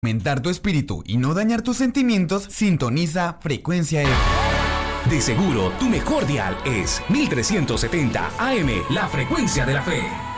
Aumentar tu espíritu y no dañar tus sentimientos, sintoniza Frecuencia F. De seguro, tu mejor dial es 1370 AM, la frecuencia de la fe.